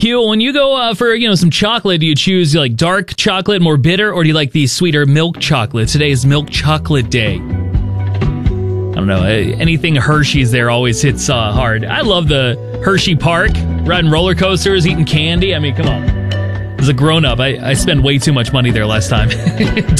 Q, when you go for some chocolate, do you choose like dark chocolate, more bitter, or do you like the sweeter milk chocolate? Today is Milk Chocolate Day. I don't know. Anything Hershey's there always hits hard. I love the Hershey Park, riding roller coasters, eating candy. I mean, come on. As a grown-up, I spent way too much money there last time.